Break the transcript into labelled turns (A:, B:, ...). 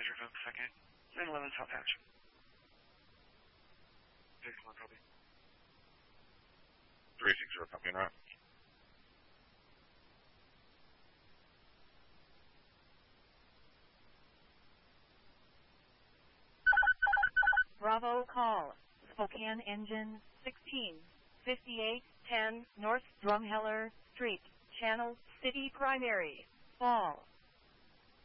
A: Measure Oak 2nd, 911 South Hatch. Come on, copy.
B: 360, copy and route.
C: Bravo call. Spokane engine 165810 North Drumheller Street, Channel City Primary. Fall.